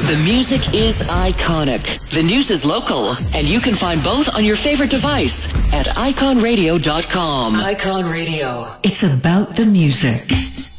The music is iconic. The news is local. And you can find both on your favorite device at iconradio.com. Icon Radio. It's about the music.